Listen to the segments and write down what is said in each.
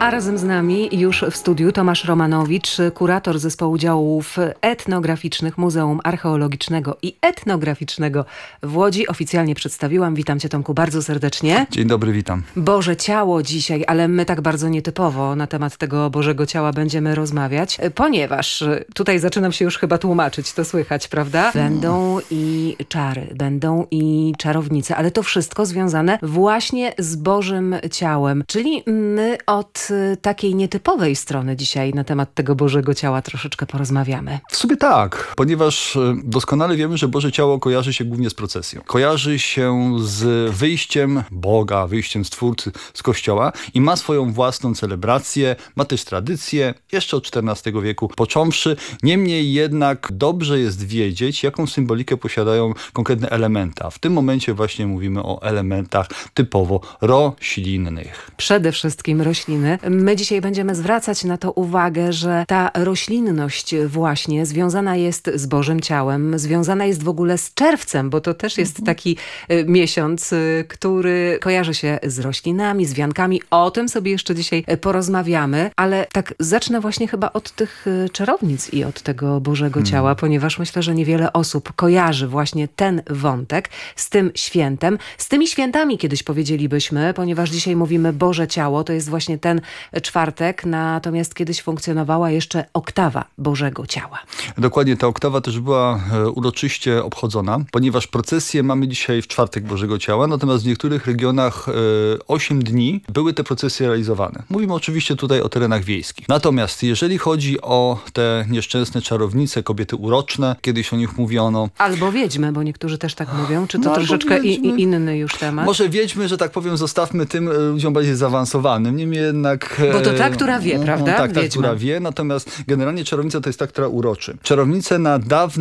A razem z nami już w studiu Tomasz Romanowicz, kurator zespołu działów etnograficznych Muzeum Archeologicznego i Etnograficznego w Łodzi. Oficjalnie przedstawiłam. Witam cię, Tomku, bardzo serdecznie. Dzień dobry, witam. Boże Ciało dzisiaj, ale my tak bardzo nietypowo na temat tego Bożego Ciała będziemy rozmawiać, ponieważ tutaj zaczynam się już chyba tłumaczyć, to słychać, prawda? Będą i czary, będą i czarownice, ale to wszystko związane właśnie z Bożym Ciałem. Czyli my od takiej nietypowej strony dzisiaj na temat tego Bożego Ciała troszeczkę porozmawiamy. W sumie tak, ponieważ doskonale wiemy, że Boże Ciało kojarzy się głównie z procesją. Kojarzy się z wyjściem Boga, wyjściem Stwórcy z Kościoła i ma swoją własną celebrację, ma też tradycję, jeszcze od XIV wieku począwszy. Niemniej jednak dobrze jest wiedzieć, jaką symbolikę posiadają konkretne elementy. A w tym momencie właśnie mówimy o elementach typowo roślinnych. Przede wszystkim rośliny. My dzisiaj będziemy zwracać na to uwagę, że ta roślinność właśnie związana jest z Bożym Ciałem, związana jest w ogóle z czerwcem, bo to też jest taki miesiąc, który kojarzy się z roślinami, z wiankami. O tym sobie jeszcze dzisiaj porozmawiamy, ale tak zacznę właśnie chyba od tych czarownic i od tego Bożego Ciała, ponieważ myślę, że niewiele osób kojarzy właśnie ten wątek z tym świętem, z tymi świętami kiedyś powiedzielibyśmy, ponieważ dzisiaj mówimy Boże Ciało, to jest właśnie ten czwartek, natomiast kiedyś funkcjonowała jeszcze oktawa Bożego Ciała. Dokładnie, ta oktawa też była uroczyście obchodzona, ponieważ procesję mamy dzisiaj w czwartek Bożego Ciała, natomiast w niektórych regionach 8 dni były te procesje realizowane. Mówimy oczywiście tutaj o terenach wiejskich. Natomiast jeżeli chodzi o te nieszczęsne czarownice, kobiety uroczne, kiedyś o nich mówiono. Albo wiedźmy, bo niektórzy też tak mówią. Czy to troszeczkę inny już temat? Może wiedźmy, że tak powiem, zostawmy tym ludziom bardziej zaawansowanym. Niemniej jednak... Bo to ta, która wie, prawda? Tak, ta, która wie. Natomiast generalnie czarownica to jest ta, która uroczy. Czarownice na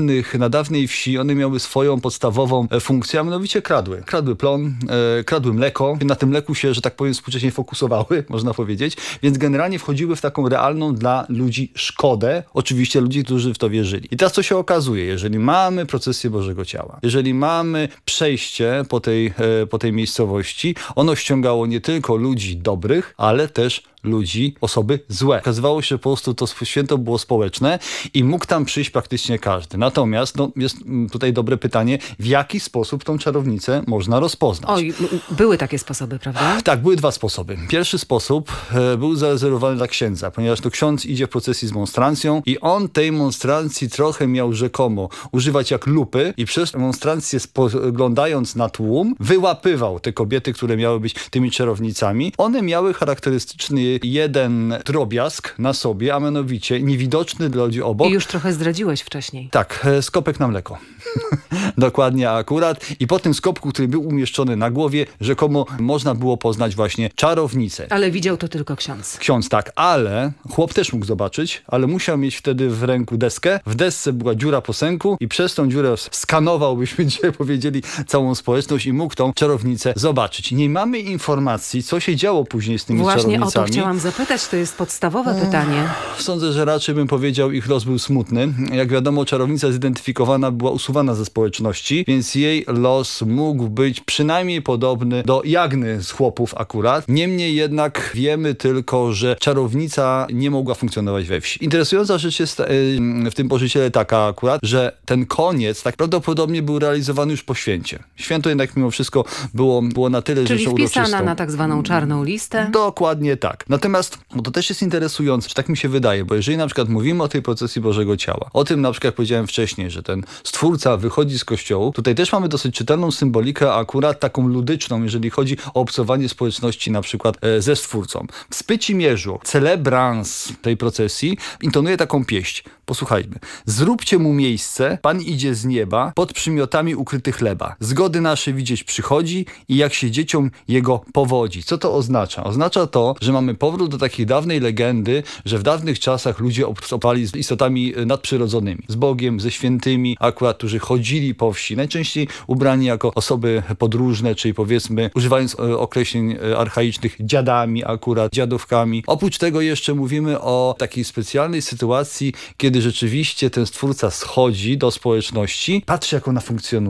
dawnej wsi, one miały swoją podstawową funkcję, a mianowicie kradły. Kradły plon, kradły mleko. Na tym mleku się, że tak powiem, współcześnie fokusowały, można powiedzieć. Więc generalnie wchodziły w taką realną dla ludzi szkodę. Oczywiście ludzi, którzy w to wierzyli. I teraz co się okazuje? Jeżeli mamy procesję Bożego Ciała, jeżeli mamy przejście po tej miejscowości, ono ściągało nie tylko ludzi dobrych, ale też ludzi, osoby złe. Okazywało się, że po prostu to święto było społeczne i mógł tam przyjść praktycznie każdy. Natomiast jest tutaj dobre pytanie, w jaki sposób tą czarownicę można rozpoznać? Oj, były takie sposoby, prawda? Tak, były dwa sposoby. Pierwszy sposób był zarezerwowany dla księdza, ponieważ to ksiądz idzie w procesji z monstrancją i on tej monstrancji trochę miał rzekomo używać jak lupy i przez monstrancję spoglądając na tłum wyłapywał te kobiety, które miały być tymi czarownicami. One miały charakterystyczny jeden drobiazg na sobie, a mianowicie niewidoczny dla ludzi obok. I już trochę zdradziłeś wcześniej. Tak, skopek na mleko. Dokładnie akurat. I po tym skopku, który był umieszczony na głowie, rzekomo można było poznać właśnie czarownicę. Ale widział to tylko ksiądz. Ksiądz, tak, ale chłop też mógł zobaczyć, ale musiał mieć wtedy w ręku deskę. W desce była dziura po sęku i przez tą dziurę skanował, byśmy dzisiaj powiedzieli, całą społeczność i mógł tą czarownicę zobaczyć. Nie mamy informacji, co się działo później z tymi czarownicami. Właśnie o to chciałam zapytać, to jest podstawowe pytanie. Sądzę, że raczej bym powiedział, ich los był smutny. Jak wiadomo, czarownica zidentyfikowana była usuwana ze społeczności, więc jej los mógł być przynajmniej podobny do Jagny z chłopów akurat. Niemniej jednak wiemy tylko, że czarownica nie mogła funkcjonować we wsi. Interesująca rzecz jest w tym Bożyciele taka akurat, że ten koniec tak prawdopodobnie był realizowany już po święcie. Święto jednak mimo wszystko było na tyle rzeczą uroczystą. Czyli wpisana na tak zwaną czarną listę? Dokładnie tak. Natomiast to też jest interesujące, że tak mi się wydaje, bo jeżeli na przykład mówimy o tej procesji Bożego Ciała, o tym na przykład jak powiedziałem wcześniej, że ten Stwórca wychodzi z kościołu, tutaj też mamy dosyć czytelną symbolikę, akurat taką ludyczną, jeżeli chodzi o obcowanie społeczności na przykład ze Stwórcą. W Spycimierzu celebrans tej procesji intonuje taką pieśń. Posłuchajmy. Zróbcie mu miejsce, Pan idzie z nieba, pod przymiotami ukryty chleba. Zgody nasze widzieć przychodzi i jak się dzieciom jego powodzi. Co to oznacza? Oznacza to, że mamy powrót do takiej dawnej legendy, że w dawnych czasach ludzie obcowali z istotami nadprzyrodzonymi. Z Bogiem, ze świętymi, akurat, którzy chodzili po wsi. Najczęściej ubrani jako osoby podróżne, czyli powiedzmy, używając określeń archaicznych, dziadami akurat, dziadówkami. Oprócz tego jeszcze mówimy o takiej specjalnej sytuacji, kiedy rzeczywiście ten Stwórca schodzi do społeczności, patrzy jak ona funkcjonuje.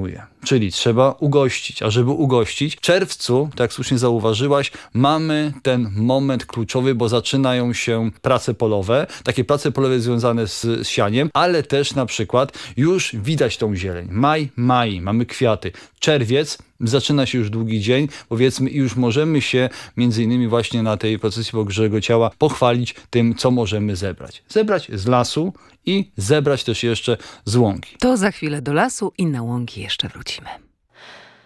czyli trzeba ugościć. A żeby ugościć, w czerwcu, tak jak słusznie zauważyłaś, mamy ten moment kluczowy, bo zaczynają się prace polowe, takie prace polowe związane z sianiem, ale też na przykład już widać tą zieleń. Maj, mamy kwiaty. Czerwiec, zaczyna się już długi dzień, powiedzmy, i już możemy się między innymi właśnie na tej procesji Bożego Ciała pochwalić tym, co możemy zebrać. Zebrać z lasu i zebrać też jeszcze z łąki. To za chwilę do lasu i na łąki jeszcze wrócimy.